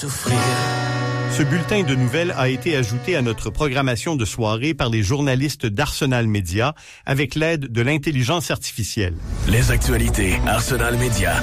souffrir. Ce bulletin de nouvelles a été ajouté à notre programmation de soirée par les journalistes d'Arsenal Média avec l'aide de l'intelligence artificielle. Les actualités Arsenal Média.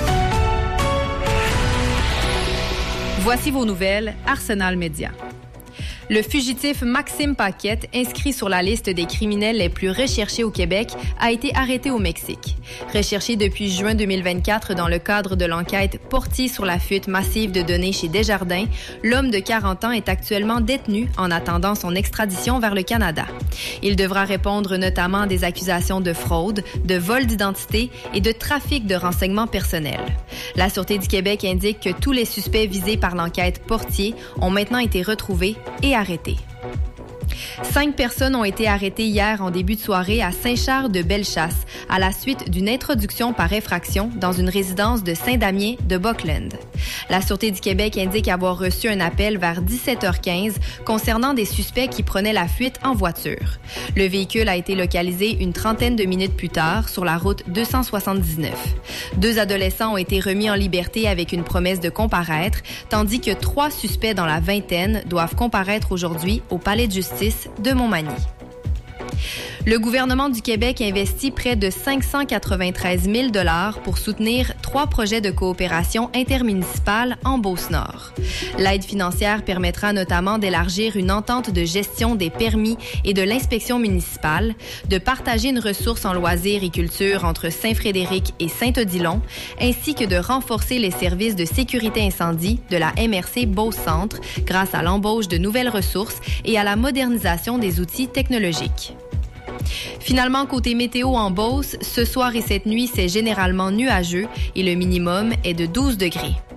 Voici vos nouvelles Arsenal Média. Le fugitif Maxime Paquette, inscrit sur la liste des criminels les plus recherchés au Québec, a été arrêté au Mexique. Recherché depuis juin 2024 dans le cadre de l'enquête Portier sur la fuite massive de données chez Desjardins, l'homme de 40 ans est actuellement détenu en attendant son extradition vers le Canada. Il devra répondre notamment à des accusations de fraude, de vol d'identité et de trafic de renseignements personnels. La Sûreté du Québec indique que tous les suspects visés par l'enquête Portier ont maintenant été retrouvés et arrêtés. 5 personnes ont été arrêtées hier en début de soirée à Saint-Charles-de-Bellechasse à la suite d'une introduction par effraction dans une résidence de Saint-Damien de Buckland. La Sûreté du Québec indique avoir reçu un appel vers 17h15 concernant des suspects qui prenaient la fuite en voiture. Le véhicule a été localisé une trentaine de minutes plus tard sur la route 279. 2 adolescents ont été remis en liberté avec une promesse de comparaître, tandis que 3 suspects dans la vingtaine doivent comparaître aujourd'hui au Palais de justice de Montmagny. Le gouvernement du Québec investit près de 593 000 $ pour soutenir 3 projets de coopération intermunicipale en Beauce-Nord. L'aide financière permettra notamment d'élargir une entente de gestion des permis et de l'inspection municipale, de partager une ressource en loisirs et culture entre Saint-Frédéric et Saint-Odilon, ainsi que de renforcer les services de sécurité incendie de la MRC Beauce-Centre grâce à l'embauche de nouvelles ressources et à la modernisation des outils technologiques. Finalement, côté météo en Beauce, ce soir et cette nuit, c'est généralement nuageux et le minimum est de 12 degrés.